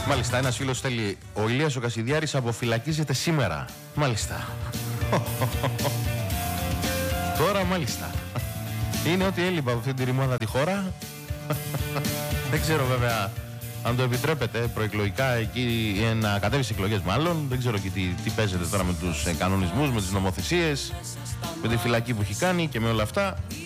Μάλιστα, ένας φίλος θέλει: ο Ηλίας ο Κασιδιάρης αποφυλακίζεται σήμερα. Μάλιστα. Τώρα μάλιστα. Είναι ό,τι έλειπα από αυτή τη ρημάδα τη χώρα. Δεν ξέρω βέβαια αν το επιτρέπετε προεκλογικά εκεί να κατέβει στις εκλογές μάλλον. Δεν ξέρω και τι παίζεται τώρα με τους κανονισμούς, με τις νομοθεσίες, με τη φυλακή που έχει κάνει και με όλα αυτά.